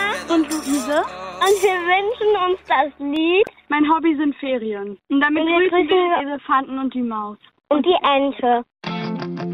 Anna Und Luise. und wir wünschen uns das Lied Mein Hobby sind Ferien. Und damit Und wir grüßen wir grüßen- den Elefanten und die Maus. und die Ente.